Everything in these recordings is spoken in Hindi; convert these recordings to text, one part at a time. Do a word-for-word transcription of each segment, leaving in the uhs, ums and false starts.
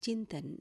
चिंतन।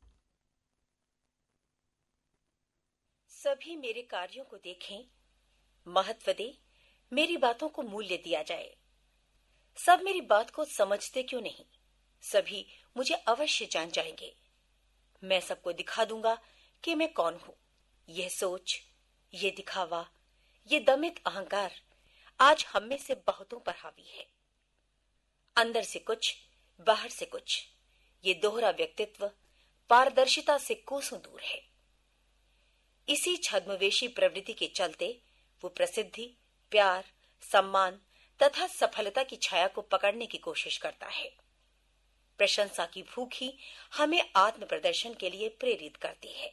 सभी मेरे कार्यों को देखें, महत्व दे, मेरी बातों को मूल्य दिया जाए। सब मेरी बात को समझते क्यों नहीं, सभी मुझे अवश्य जान जाएंगे। मैं सबको दिखा दूंगा कि मैं कौन हूं। यह सोच, ये दिखावा, ये दमित अहंकार आज हम में से बहुतों पर हावी है। अंदर से कुछ, बाहर से कुछ, ये दोहरा व्यक्तित्व पारदर्शिता से कोसों दूर है। इसी छद्मवेशी प्रवृत्ति के चलते वो प्रसिद्धि, प्यार, सम्मान तथा सफलता की छाया को पकड़ने की कोशिश करता है। प्रशंसा की भूख ही हमें आत्म प्रदर्शन के लिए प्रेरित करती है।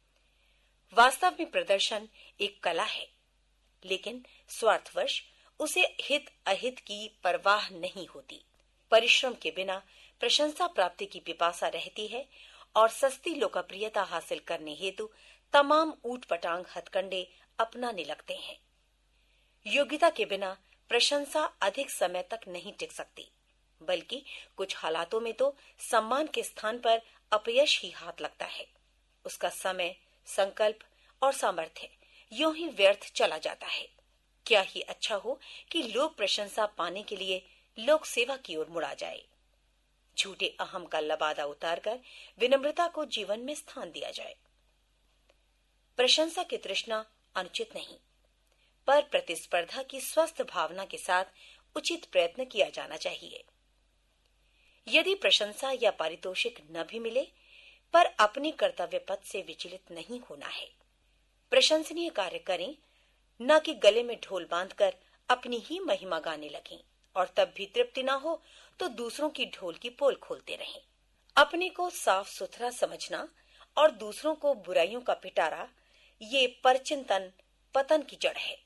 वास्तव में प्रदर्शन एक कला है, लेकिन स्वार्थवश उसे हित अहित की परवाह नहीं होती। परिश्रम के बिना प्रशंसा प्राप्ति की पिपासा रहती है और सस्ती लोकप्रियता हासिल करने हेतु तमाम ऊटपटांग हथकंडे अपनाने लगते हैं। योग्यता के बिना प्रशंसा अधिक समय तक नहीं टिक सकती, बल्कि कुछ हालातों में तो सम्मान के स्थान पर अपयश ही हाथ लगता है। उसका समय, संकल्प और सामर्थ्य यूं ही व्यर्थ चला जाता है। क्या ही अच्छा हो कि लोक प्रशंसा पाने के लिए लोक सेवा की ओर मुड़ा जाए। झूठे अहम का लबादा उतारकर विनम्रता को जीवन में स्थान दिया जाए। प्रशंसा की तृष्णा अनुचित नहीं, पर प्रतिस्पर्धा की स्वस्थ भावना के साथ उचित प्रयत्न किया जाना चाहिए। यदि प्रशंसा या पारितोषिक न भी मिले, पर अपने कर्तव्य पथ से विचलित नहीं होना है। प्रशंसनीय कार्य करें, न कि गले में ढोल बांधकर अपनी ही महिमा गाने लगें और तब भी तृप्ति न हो तो दूसरों की ढोल की पोल खोलते रहें। अपने को साफ सुथरा समझना और दूसरों को बुराइयों का पिटारा, ये परचिंतन पतन की जड़ है।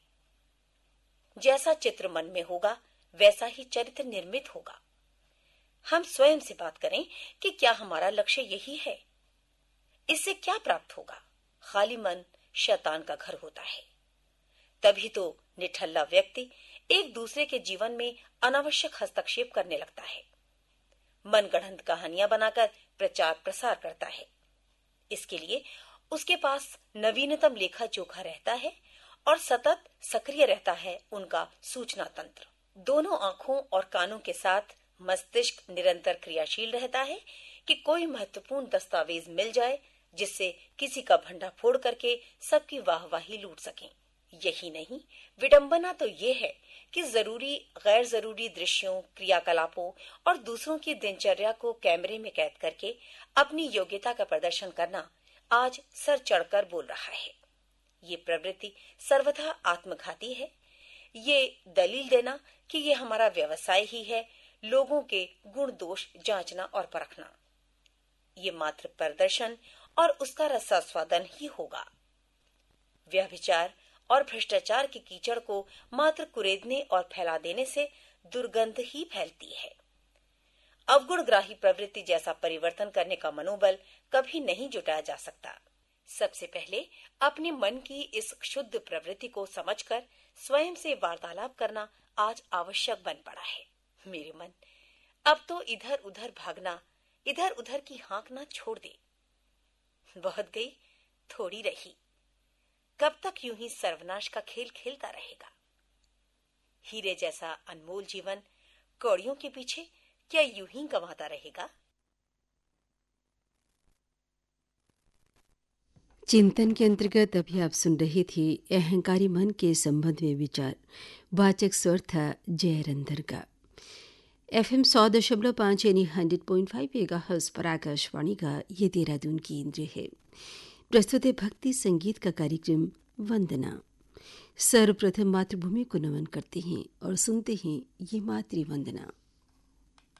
जैसा चित्र मन में होगा, वैसा ही चरित्र निर्मित होगा। हम स्वयं से बात करें कि क्या हमारा लक्ष्य यही है। इससे क्या प्राप्त होगा? खाली मन शैतान का घर होता है। तभी तो निठल्ला व्यक्ति एक दूसरे के जीवन में अनावश्यक हस्तक्षेप करने लगता है, मनगढ़ंत कहानियां बनाकर प्रचार प्रसार करता है। इसके लिए उसके पास नवीनतम लेखा जोखा रहता है और सतत सक्रिय रहता है उनका सूचना तंत्र। दोनों आंखों और कानों के साथ मस्तिष्क निरंतर क्रियाशील रहता है कि कोई महत्वपूर्ण दस्तावेज मिल जाए जिससे किसी का भंडा फोड़ करके सबकी वाहवाही लूट सकें। यही नहीं, विडंबना तो ये है कि जरूरी गैर जरूरी दृश्यों, क्रियाकलापों और दूसरों की दिनचर्या को कैमरे में कैद करके अपनी योग्यता का प्रदर्शन करना आज सर चढ़कर बोल रहा है। ये प्रवृत्ति सर्वथा आत्मघाती है। ये दलील देना कि ये हमारा व्यवसाय ही है, लोगों के गुण दोष जांचना और परखना, ये मात्र प्रदर्शन और उसका रसास्वादन ही होगा। व्यभिचार और भ्रष्टाचार के कीचड़ को मात्र कुरेदने और फैला देने से दुर्गंध ही फैलती है। अवगुणग्राही प्रवृत्ति जैसा परिवर्तन करने का मनोबल कभी नहीं जुटाया जा सकता। सबसे पहले अपने मन की इस क्षुद्र प्रवृत्ति को समझकर स्वयं से वार्तालाप करना आज आवश्यक बन पड़ा है। मेरे मन, अब तो इधर उधर भागना, इधर उधर की हाँकना छोड़ दे। बहुत गई, थोड़ी रही। कब तक यूं ही सर्वनाश का खेल खेलता रहेगा? हीरे जैसा अनमोल जीवन कौड़ियों के पीछे क्या यूं ही गंवाता रहेगा? चिंतन के अंतर्गत अभी आप सुन रहे थे अहंकारी मन के संबंध में विचार। वाचक स्वर था जय रंधर का। एफ एम सौ दशमलव पाँच यानी हंड्रेड पॉइंट फाइव मेगाहर्ट्ज पर आकाशवाणी का ये देहरादून केंद्र है। प्रस्तुत है भक्ति संगीत का कार्यक्रम वंदना। सर्वप्रथम मातृभूमि को नमन करते हैं और सुनते हैं ये मातृ वंदना।